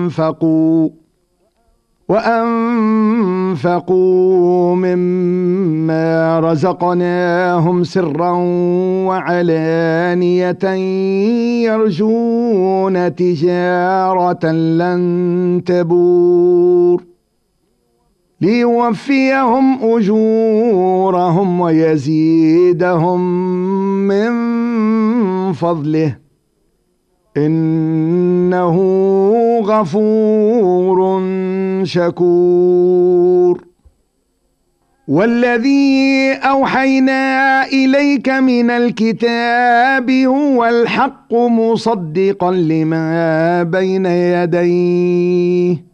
وأنفقوا مما رزقناهم سرا وعلانية يرجون تجارة لن تبور ليوفيهم أجورهم ويزيدهم من فضله إنه غفور شكور. والذي أوحينا إليك من الكتاب هو الحق مصدقا لما بين يديه